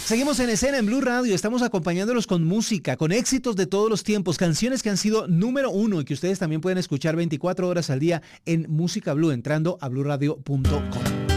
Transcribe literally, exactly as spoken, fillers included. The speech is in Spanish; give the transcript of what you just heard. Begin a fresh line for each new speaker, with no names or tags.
Seguimos en escena en Blue Radio, estamos acompañándolos con música, con éxitos de todos los tiempos, canciones que han sido número uno y que ustedes también pueden escuchar veinticuatro horas al día en Música Blue, entrando a blue radio punto com.